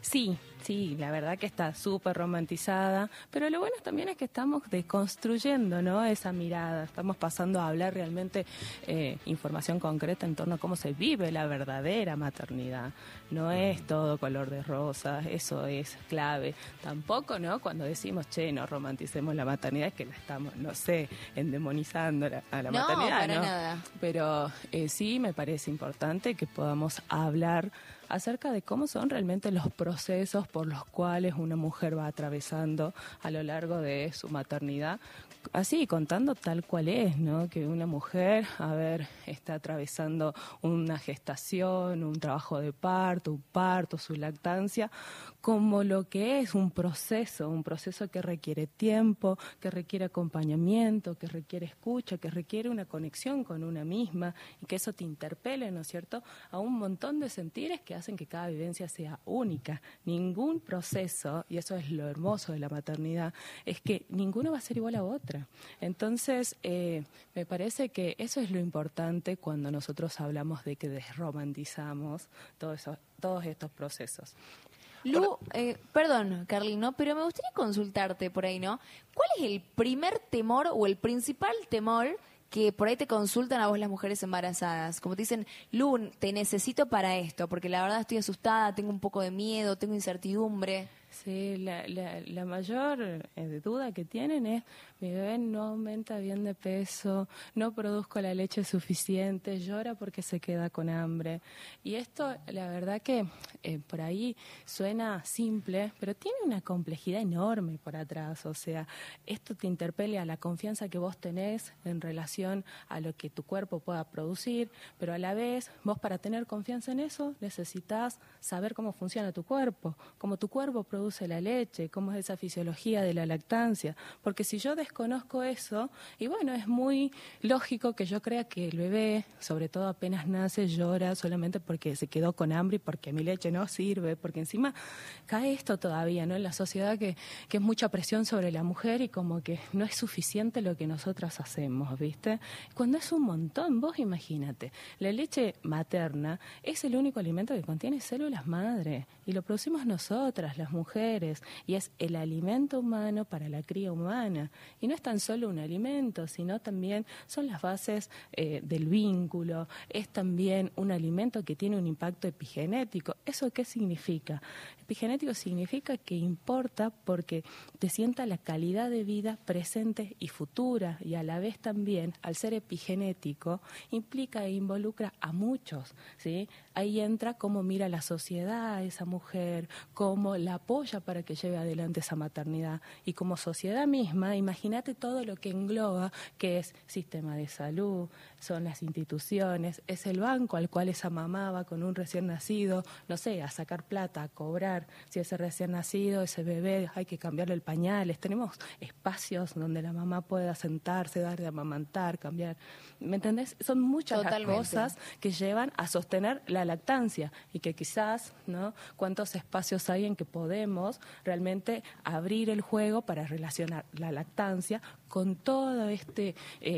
Sí, sí, la verdad que está súper romantizada, pero lo bueno también es que estamos deconstruyendo, ¿no?, esa mirada, estamos pasando a hablar realmente información concreta en torno a cómo se vive la verdadera maternidad. No es todo color de rosa, eso es clave. Tampoco, ¿no?, cuando decimos, che, no romanticemos la maternidad, es que la estamos, no sé, endemonizando a la No, maternidad, para ¿no? nada. Pero sí me parece importante que podamos hablar acerca de cómo son realmente los procesos por los cuales una mujer va atravesando a lo largo de su maternidad, así contando tal cual es, ¿no? Que una mujer, está atravesando una gestación, un trabajo de parto, un parto, su lactancia, como lo que es un proceso que requiere tiempo, que requiere acompañamiento, que requiere escucha, que requiere una conexión con una misma y que eso te interpele, ¿no es cierto?, a un montón de sentires que hacen que cada vivencia sea única. Ningún proceso, y eso es lo hermoso de la maternidad, es que ninguno va a ser igual a otra. Entonces, me parece que eso es lo importante cuando nosotros hablamos de que desromantizamos todos estos procesos. Lu, perdón, Carly, ¿no? Pero me gustaría consultarte por ahí, ¿no? ¿Cuál es el primer temor o el principal temor que por ahí te consultan a vos las mujeres embarazadas? Como te dicen, Lu, te necesito para esto, porque la verdad estoy asustada, tengo un poco de miedo, tengo incertidumbre. Sí, la mayor duda que tienen es, mi bebé no aumenta bien de peso, no produzco la leche suficiente, llora porque se queda con hambre. Y esto, la verdad que por ahí suena simple, pero tiene una complejidad enorme por atrás. O sea, esto te interpele a la confianza que vos tenés en relación a lo que tu cuerpo pueda producir, pero a la vez, vos para tener confianza en eso necesitas saber cómo funciona tu cuerpo, cómo tu cuerpo produce la leche, cómo es esa fisiología de la lactancia, porque si yo desconozco eso, y bueno, es muy lógico que yo crea que el bebé, sobre todo apenas nace, llora solamente porque se quedó con hambre y porque mi leche no sirve, porque encima cae esto todavía, ¿no?, en la sociedad que es mucha presión sobre la mujer y como que no es suficiente lo que nosotras hacemos, ¿viste? Cuando es un montón, vos imagínate, la leche materna es el único alimento que contiene células madre y lo producimos nosotras, las mujeres, y es el alimento humano para la cría humana. Y no es tan solo un alimento, sino también son las bases del vínculo, es también un alimento que tiene un impacto epigenético. ¿Eso qué significa? Epigenético significa que importa porque te sienta la calidad de vida presente y futura, y a la vez también, al ser epigenético, implica e involucra a muchos, ¿sí? Ahí entra cómo mira la sociedad a esa mujer, cómo la apoya para que lleve adelante esa maternidad. Y como sociedad misma, imagínate todo lo que engloba, que es sistema de salud, son las instituciones, es el banco al cual esa mamá va con un recién nacido, no sé, a sacar plata, a cobrar. Si ese recién nacido, ese bebé, hay que cambiarle el pañales. Tenemos espacios donde la mamá pueda sentarse, dar de amamantar, cambiar. ¿Me entendés? Son muchas las cosas que llevan a sostener la lactancia y que quizás, ¿no?, cuántos espacios hay en que podemos realmente abrir el juego para relacionar la lactancia con todo este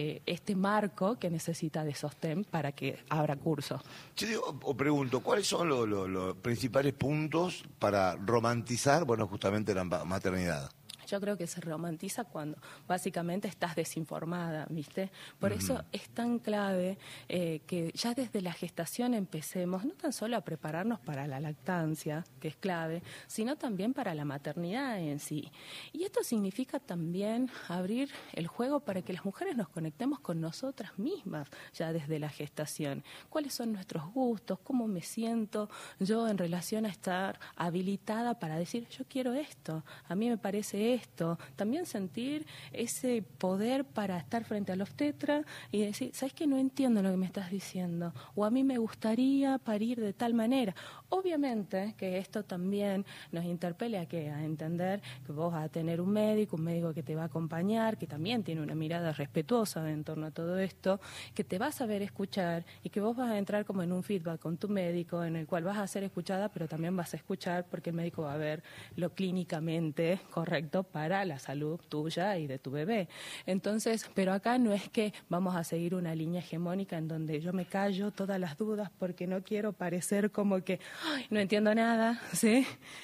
marco que necesita de sostén para que abra curso. Yo digo, o pregunto, ¿cuáles son los principales puntos para romantizar, bueno, justamente la maternidad? Yo creo que se romantiza cuando básicamente estás desinformada, ¿viste? Por eso es tan clave que ya desde la gestación empecemos no tan solo a prepararnos para la lactancia, que es clave, sino también para la maternidad en sí. Y esto significa también abrir el juego para que las mujeres nos conectemos con nosotras mismas ya desde la gestación. ¿Cuáles son nuestros gustos? ¿Cómo me siento yo en relación a estar habilitada para decir, yo quiero esto, a mí me parece esto? También sentir ese poder para estar frente al obstetra y decir, ¿sabes qué? No entiendo lo que me estás diciendo, o a mí me gustaría parir de tal manera. Obviamente que esto también nos interpele a entender que vos vas a tener un médico que te va a acompañar, que también tiene una mirada respetuosa en torno a todo esto, que te va a saber escuchar y que vos vas a entrar como en un feedback con tu médico en el cual vas a ser escuchada, pero también vas a escuchar porque el médico va a ver lo clínicamente correcto para la salud tuya y de tu bebé. Entonces, pero acá no es que vamos a seguir una línea hegemónica en donde yo me callo todas las dudas porque no quiero parecer como que no entiendo nada, ¿sí?